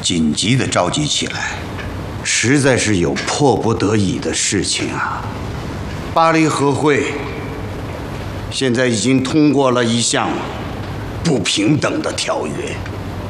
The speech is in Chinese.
紧急地召集起来，实在是有迫不得已的事情啊。巴黎和会现在已经通过了一项不平等的条约。